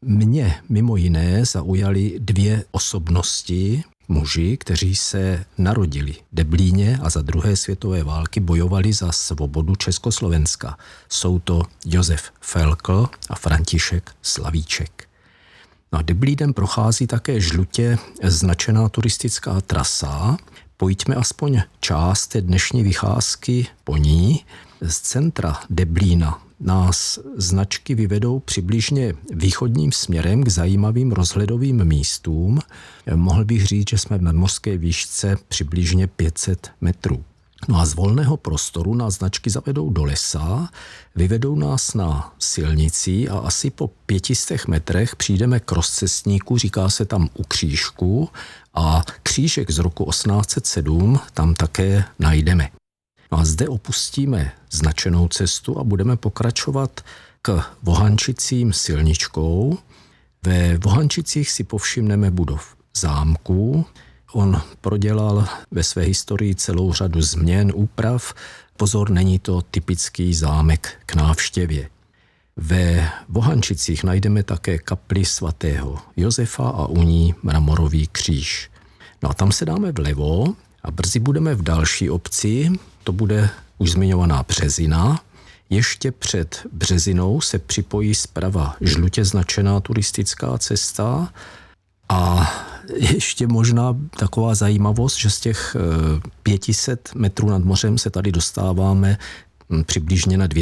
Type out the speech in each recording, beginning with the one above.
Mě mimo jiné zaujaly dvě osobnosti, muži, kteří se narodili v Deblíně a za druhé světové války bojovali za svobodu Československa. Jsou to Josef Felkl a František Slavíček. No a Deblínem prochází také žlutě značená turistická trasa. Pojďme aspoň část té dnešní vycházky po ní. Z centra Deblína nás značky vyvedou přibližně východním směrem k zajímavým rozhledovým místům. Mohl bych říct, že jsme v nadmořské výšce přibližně 500 metrů. No a z volného prostoru nás značky zavedou do lesa, vyvedou nás na silnici a asi po 500 metrech přijdeme k rozcestníku, říká se tam U křížku, a křížek z roku 1807 tam také najdeme. No a zde opustíme značenou cestu a budeme pokračovat k Vohančicím silničkou. Ve Vohančicích si povšimneme budov zámku. On prodělal ve své historii celou řadu změn, úprav. Pozor, není to typický zámek k návštěvě. Ve Vohančicích najdeme také kapli svatého Josefa a u ní mramorový kříž. No a tam se dáme vlevo a brzy budeme v další obci, to bude už zmiňovaná Březina. Ještě před Březinou se připojí zprava žlutě značená turistická cesta a ještě možná taková zajímavost, že z těch 500 metrů nad mořem se tady dostáváme přibližně na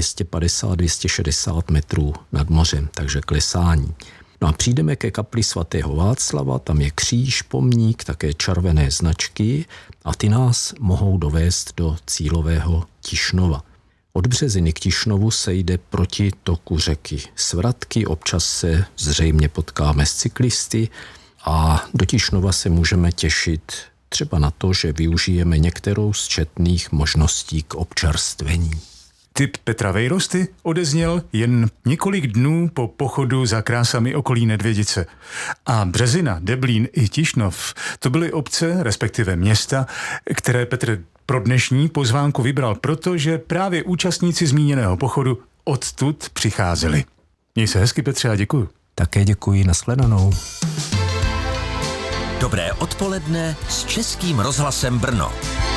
250-260 metrů nad mořem, takže klesání. No a přijdeme ke kapli svatého Václava, tam je kříž, pomník, také červené značky a ty nás mohou dovést do cílového Tišnova. Od Březiny k Tišnovu se jde proti toku řeky Svratky, občas se zřejmě potkáme s cyklisty a do Tišnova se můžeme těšit třeba na to, že využijeme některou z četných možností k občerstvení. Tip Petra Vejrosty odezněl jen několik dnů po pochodu za krásami okolí Nedvědice. A Březina, Deblín i Tišnov, to byly obce, respektive města, které Petr pro dnešní pozvánku vybral, protože právě účastníci zmíněného pochodu odtud přicházeli. Měj se hezky, Petře, a děkuju. Také děkuji, nashledanou. Dobré odpoledne s Českým rozhlasem Brno.